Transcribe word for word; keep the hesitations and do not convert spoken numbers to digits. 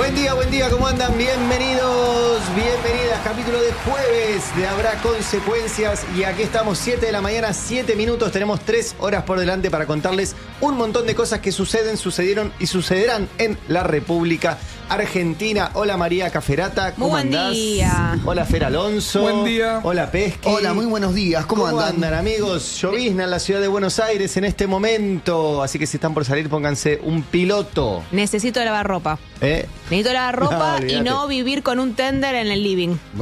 Buen día, buen día, ¿cómo andan? Bienvenidos, bienvenidas. Capítulo de jueves de Habrá Consecuencias. Y aquí estamos, siete de la mañana, siete minutos. Tenemos tres horas por delante para contarles un montón de cosas que suceden, sucedieron y sucederán en la República Argentina. Hola María Caferata, ¿cómo Muy buen andás? día. Hola Fer Alonso. Buen día. Hola Pesqui. Hola, muy buenos días. ¿Cómo, ¿Cómo andan? andan, amigos? Llovizna en la ciudad de Buenos Aires en este momento. Así que si están por salir, pónganse un piloto. Necesito lavar ropa. ¿Eh? Necesito lavar ropa No, y olvídate. no vivir con un tender en el living.